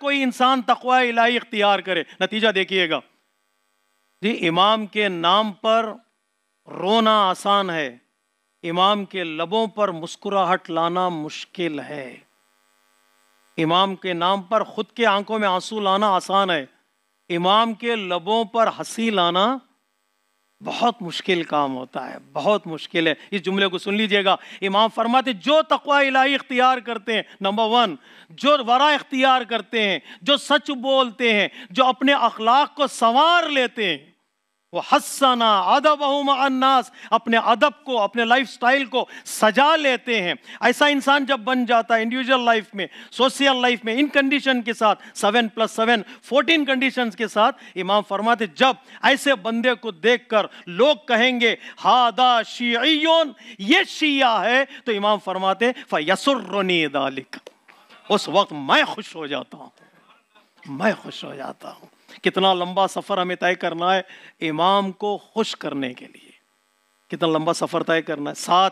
کوئی انسان تقوی الہی اختیار کرے، نتیجہ دیکھیے گا جی، امام کے نام پر رونا آسان ہے، امام کے لبوں پر مسکراہٹ لانا مشکل ہے۔ امام کے نام پر خود کے آنکھوں میں آنسو لانا آسان ہے، امام کے لبوں پر ہنسی لانا بہت مشکل کام ہوتا ہے، بہت مشکل ہے۔ اس جملے کو سن لیجئے گا، امام فرماتے جو تقوی الہی اختیار کرتے ہیں، نمبر 1 جو ورع اختیار کرتے ہیں، جو سچ بولتے ہیں، جو اپنے اخلاق کو سنوار لیتے ہیں، وہ حسنا ادبہ مع الناس، اپنے ادب کو، اپنے لائف سٹائل کو سجا لیتے ہیں۔ ایسا انسان جب بن جاتا ہے انڈیویجول لائف میں، سوشل لائف میں، ان کنڈیشن کے ساتھ 7+7 14 کنڈیشنز کے ساتھ، امام فرماتے جب ایسے بندے کو دیکھ کر لوگ کہیں گے ہذا شیعیون، یہ شیعہ ہے، تو امام فرماتے فیسرنی ذلک، اس وقت میں خوش ہو جاتا ہوں، میں خوش ہو جاتا ہوں۔ کتنا لمبا سفر ہمیں طے کرنا ہے امام کو خوش کرنے کے لیے، کتنا لمبا سفر طے کرنا ہے،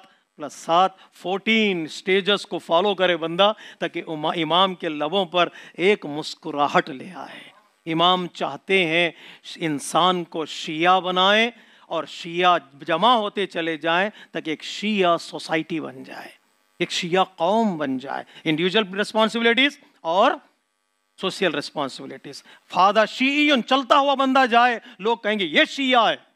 7+7 14 سٹیجز کو فالو کرے بندہ، تاکہ امام کے لبوں پر ایک مسکراہٹ لے آئے۔ امام چاہتے ہیں انسان کو شیعہ بنائیں اور شیعہ جمع ہوتے چلے جائیں، تاکہ ایک شیعہ سوسائٹی بن جائے، ایک شیعہ قوم بن جائے، انڈیویجول رسپانسبلٹیز اور سوشل ریسپانسبلٹیز۔ فادا شیعیون، چلتا ہوا بندہ جائے، لوگ کہیں گے یہ شیعہ ہے،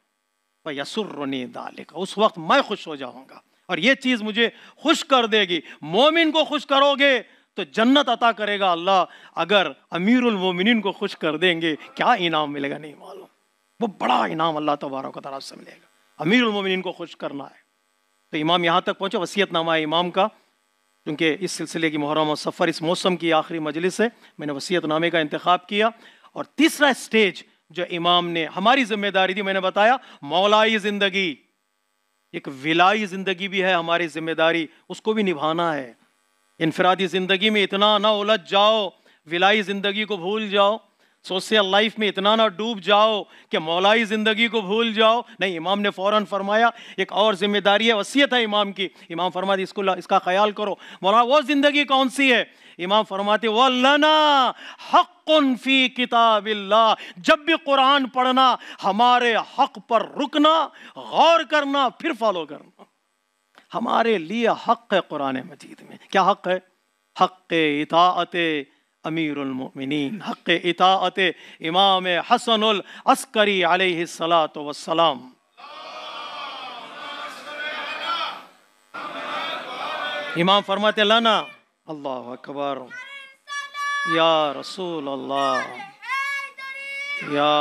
فیسرنی ذالک، اس وقت میں خوش ہو جاؤں گا، اور یہ چیز مجھے خوش کر دے گی۔ مومن کو خوش کرو گے تو جنت عطا کرے گا اللہ، اگر امیر المومنین کو خوش کر دیں گے کیا انعام ملے گا نہیں معلوم، وہ بڑا انعام اللہ تبارک و تعالیٰ سے ملے گا، امیر المومنین کو خوش کرنا ہے۔ تو امام یہاں تک پہنچے، وصیت نامہ امام کا، کیونکہ اس سلسلے کی محرم اور سفر اس موسم کی آخری مجلس ہے، میں نے وصیت نامے کا انتخاب کیا۔ اور تیسرا سٹیج جو امام نے ہماری ذمہ داری دی، میں نے بتایا مولائی زندگی، ایک ولائی زندگی بھی ہے ہماری ذمہ داری، اس کو بھی نبھانا ہے۔ انفرادی زندگی میں اتنا نہ الجھ جاؤ ولائی زندگی کو بھول جاؤ، سوشل لائف میں اتنا نہ ڈوب جاؤ کہ مولائی زندگی کو بھول جاؤ، نہیں، امام نے فوراً فرمایا ایک اور ذمہ داری ہے، وصیت ہے امام کی، امام فرماتے اس کا خیال کرو۔ مولانا وہ زندگی کون سی ہے؟ امام فرماتے وَلَنَا حَقٌّ فِي کتاب اللہ، جب بھی قرآن پڑھنا ہمارے حق پر رکنا، غور کرنا، پھر فالو کرنا، ہمارے لیے حق ہے قرآن مجید میں۔ کیا حق ہے؟ حق اطاعت امیر المؤمنین، حق اطاعت امام حسن العسکری علیہ السلام۔ امام فرماتے لنا، اللہ اکبر، یا رسول اللہ، یا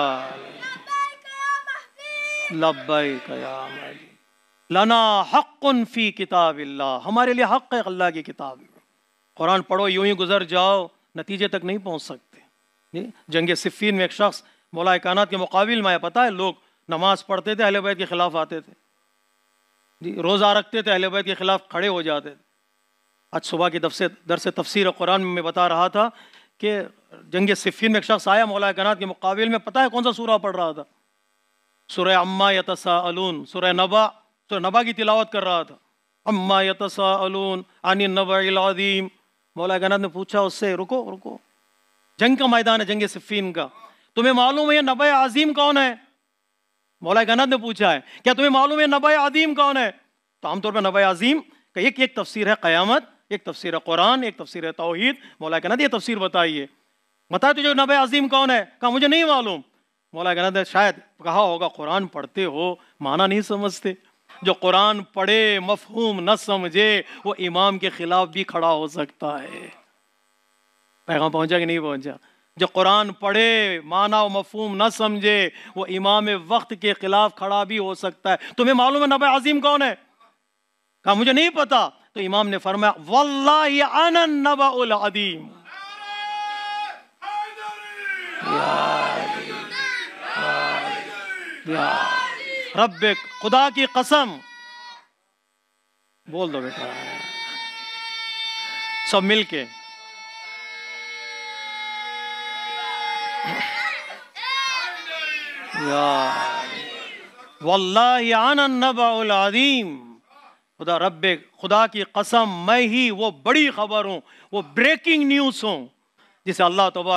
لبیک یا مہدی، لنا حق فی کتاب اللہ، ہمارے لیے حق ہے اللہ کی کتاب میں۔ قرآن پڑھو یوں ہی گزر جاؤ، نتیجے تک نہیں پہنچ سکتے۔ جنگ صفین میں ایک شخص مولا کائنات کے مقابل میں آیا، پتہ ہے لوگ نماز پڑھتے تھے اہل بیت کے خلاف آتے تھے، روزہ رکھتے تھے اہل بیت کے خلاف کھڑے ہو جاتے تھے۔ آج صبح کی درس تفسیر قرآن میں بتا رہا تھا کہ جنگ صفین میں ایک شخص آیا مولا کائنات کے مقابل میں، پتہ ہے کون سا سورہ پڑھ رہا تھا؟ سورہ عما یتساءلون، سورہ نبا کی تلاوت کر رہا تھا۔ عما یتساءلون عن النبأ العظیم، مولا کائنات نے پوچھا اس سے، رکو، جنگ کا میدان ہے، جنگ صفین کا، تمہیں معلوم ہے یہ نبأ عظیم کون ہے؟ مولا کائنات نے پوچھا ہے کیا تمہیں معلوم ہے نبأ عظیم کون ہے؟ تو عام طور پر نبأ عظیم کا ایک تفسیر ہے قیامت، ایک تفسیر ہے قرآن، ایک تفسیر ہے توحید۔ مولا کائنات یہ تفسیر بتائیے، بتا تجھے نبأ عظیم کون ہے؟ کہا مجھے نہیں معلوم۔ مولا کائنات نے شاید کہا ہوگا قرآن پڑھتے ہو معنی نہیں سمجھتے، جو قرآن پڑھے مفہوم نہ سمجھے وہ امام کے خلاف بھی کھڑا ہو سکتا ہے۔ پیغام پہنچا کہ نہیں پہنچا؟ جو قرآن پڑھے معنی و مفہوم نہ سمجھے وہ امام وقت کے خلاف کھڑا بھی ہو سکتا ہے۔ تمہیں معلوم ہے نبأ عظیم کون ہے؟ کہا مجھے نہیں پتا۔ تو امام نے فرمایا واللہ انا النبأ العظیم، رب خدا کی قسم، بول دو بیٹا سب مل کے، واللہ انا النبأ العظیم، خدا کی قسم میں ہی وہ بڑی خبر ہوں، وہ بریکنگ نیوز ہوں جسے اللہ تبارک